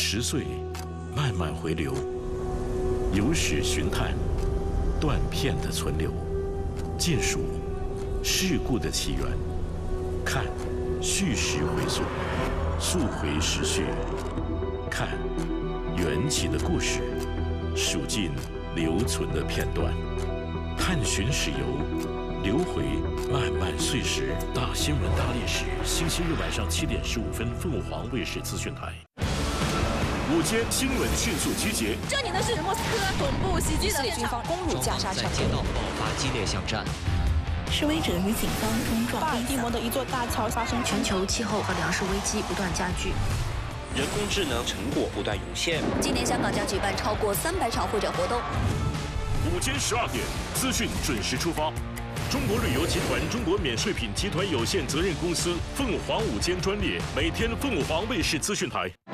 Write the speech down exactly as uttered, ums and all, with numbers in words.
十岁，慢慢回流，有史寻探，断片的存留，尽数事故的起源，看叙事回溯，溯回时序，看缘起的故事，数尽留存的片段，探寻史游，流回漫漫岁时。大新闻大历史，星期日晚上七点十五分，凤凰卫视资讯台。午间新闻迅速集结。 这里呢是莫斯科总部袭击的军方攻入加沙城， 在街道爆发激烈巷战。 示威者与警方冲撞。 巴尔的摩的一座大桥发生全球气候和粮食危机不断加剧。 人工智能成果不断涌现。 今年香港将举办超过三百场会展活动。 午间十二点，资讯准时出发。中国旅游集团中国免税品集团有限责任公司凤凰午间专列，每天凤凰卫视资讯台。